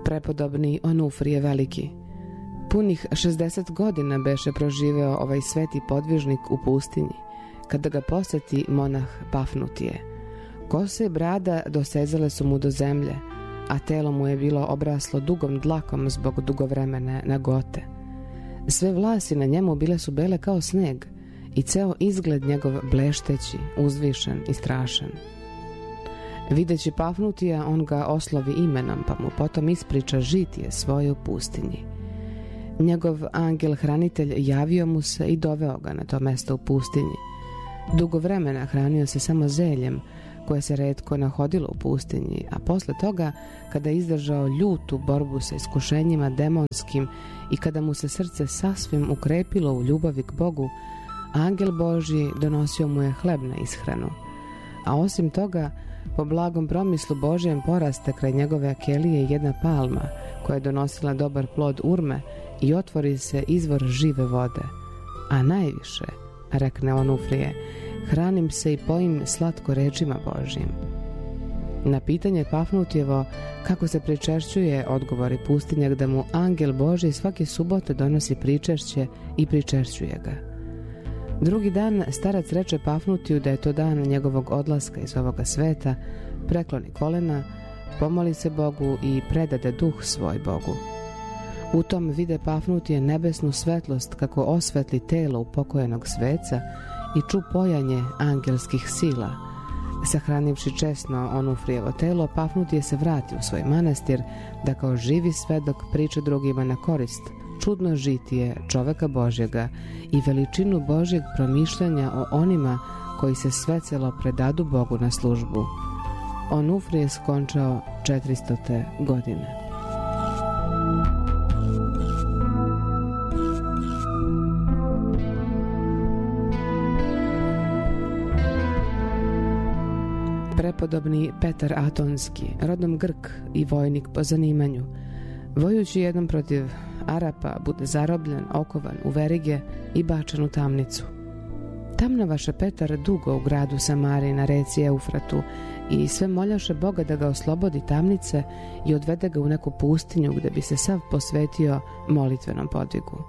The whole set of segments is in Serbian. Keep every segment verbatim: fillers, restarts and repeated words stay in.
Prepodobni Onufrije Veliki. Punih šezdeset godina beše proživeo ovaj sveti podvižnik u pustinji, kada ga poseti monah Pafnutije. Kose i brada dosezale su mu do zemlje, a telo mu je bilo obraslo dugom dlakom zbog dugovremene nagote. Sve vlasi na njemu bile su bele kao sneg i ceo izgled njegov blešteći, uzvišen i strašan. Videći Pafnutija, on ga oslovi imenom, pa mu potom ispriča žitije svoje u pustinji. Njegov angel hranitelj javio mu se i doveo ga na to mesto u pustinji. Dugo vremena hranio se samo zeljem, koje se retko nahodilo u pustinji, a posle toga, kada je izdržao ljutu borbu sa iskušenjima demonskim i kada mu se srce sasvim ukrepilo u ljubavi k Bogu, angel Božji donosio mu je hleb na ishranu. A osim toga, po blagom promislu Božjem poraste kraj njegove kelije jedna palma koja je donosila dobar plod urme i otvori se izvor žive vode. A najviše, rekne Onufrije, hranim se i pojim slatko rečima Božjim. Na pitanje Pafnutijevo kako se pričešćuje, odgovori pustinjak da mu angel Božji svake subote donosi pričešće i pričešćuje ga. Drugi dan starac reče Pafnutiju da je to dan njegovog odlaska iz ovoga sveta, prekloni kolena, pomoli se Bogu i predade duh svoj Bogu. U tom vide Pafnutije nebesnu svetlost kako osvetli telo upokojenog sveca i ču pojanje angelskih sila. Sahranivši česno Onufrijevo telo, Pafnutije se vrati u svoj manastir da kao živi svedok priča drugima na korist čudno žitije čoveka Božjega i veličinu Božjeg promišljanja o onima koji se svecelo predadu Bogu na službu. Onufrije skončao četiristote godine. Prepodobni Petar Atonski, rodom Grk i vojnik po zanimanju, vojući jednom protiv Arapa, bude zarobljen, okovan u verige i bačen u tamnicu. Tamnavaše Petar dugo u gradu Samariji na reci Eufratu i sve moljaše Boga da ga oslobodi tamnice i odvede ga u neku pustinju gde bi se sav posvetio molitvenom podvigu.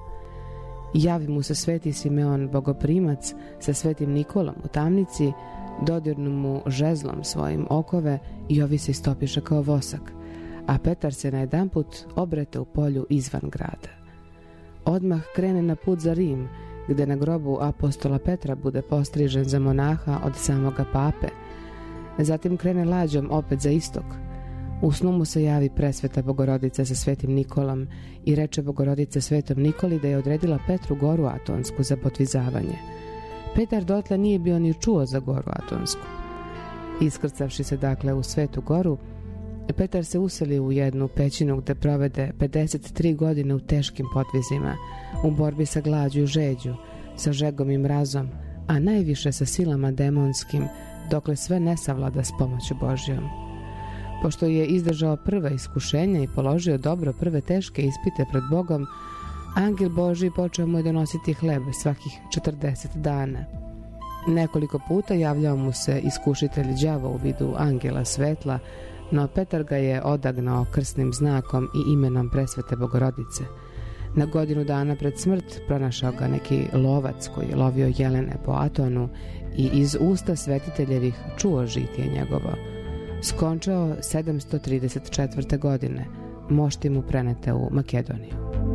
Javi mu se sveti Simeon Bogoprimac sa svetim Nikolom u tamnici, dodirnu mu žezlom svojim okove i ovi se istopiše kao vosak, a Petar se na jedanput obrete u polju izvan grada. Odmah krene na put za Rim, gde na grobu apostola Petra bude postrižen za monaha od samoga pape. Zatim krene lađom opet za istok. U snu mu se javi presveta Bogorodica sa svetim Nikolom i reče Bogorodica svetom Nikoli da je odredila Petru goru Atonsku za potvizavanje. Petar dotle nije bio ni čuo za goru Atonsku. Iskrcavši se dakle u svetu goru, Petar se useli u jednu pećinu gde provede pedeset tri godine u teškim potvizima, u borbi sa glađu i žeđu, sa žegom i mrazom, a najviše sa silama demonskim, dokle sve ne savlada s pomoću Božjom. Pošto je izdržao prva iskušenja i položio dobro prve teške ispite pred Bogom, angel Božji počeo mu je donositi hleb svakih četrdeset dana. Nekoliko puta javljao mu se iskušitelj đavo u vidu angela svetla, no Petar ga je odagnao krsnim znakom i imenom presvete Bogorodice. Na godinu dana pred smrt pronašao ga neki lovac koji je lovio jelene po Atonu i iz usta svetiteljevih čuo žitije njegovo. Skončao sedamsto trideset četvrte godine, mošti mu prenete u Makedoniju.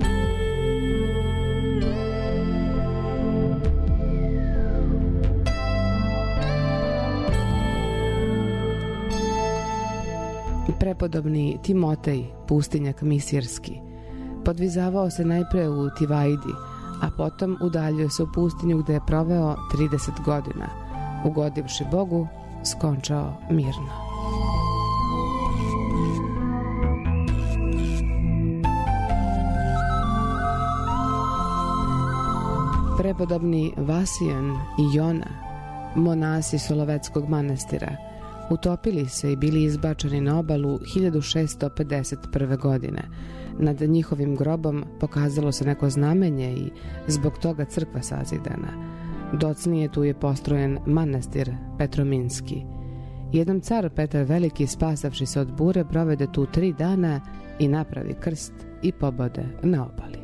Prepodobni Timotej, pustinjak misirski, podvizavao se najpre u Tivaidi, a potom udaljio se u pustinju gde je proveo trideset godina. Ugodivši Bogu, skončao mirno. Prepodobni Vasijan i Jona, monasi Solovetskog manastira, utopili se i bili izbačeni na obalu hiljadu šeststo pedeset prve godine. Nad njihovim grobom pokazalo se neko znamenje i zbog toga crkva sazidana. Docnije tu je postrojen manastir Petrominski. Jedan car Petar Veliki, spasavši se od bure, provede tu tri dana i napravi krst i pobode na obali.